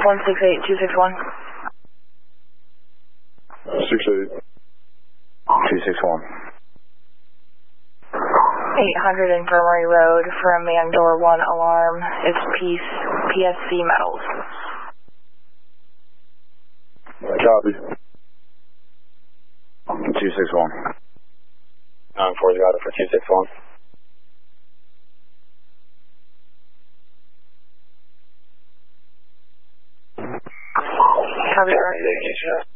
168-261. 68. 261. 800 Infirmary Road from man door 1 alarm is PSC metals. Copy. 261. 940 got it for 261. Copy, sir.